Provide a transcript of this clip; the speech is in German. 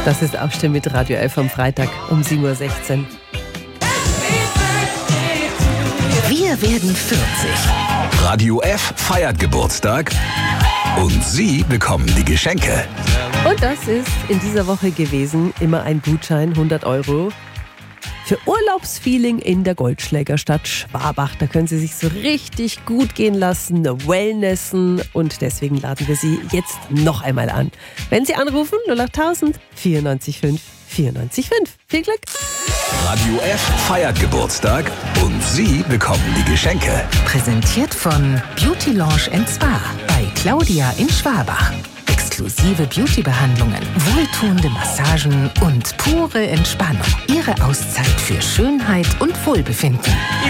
Das ist Aufstehen mit Radio F am Freitag um 7.16 Uhr. Wir werden 40. Radio F feiert Geburtstag und Sie bekommen die Geschenke. Und das ist in dieser Woche gewesen immer ein Gutschein, 100 € für Urlaubsfeeling in der Goldschlägerstadt Schwabach. Da können Sie sich so richtig gut gehen lassen, wellnessen, und deswegen laden wir Sie jetzt noch einmal an. Wenn Sie anrufen, 08000 94 5 94 5. Viel Glück! Radio F feiert Geburtstag und Sie bekommen die Geschenke. Präsentiert von Beauty Lounge & Spa bei Claudia in Schwabach. Exklusive Beauty-Behandlungen, wohltuende Massagen und pure Entspannung. Ihre Auszeit für Schönheit und Wohlbefinden.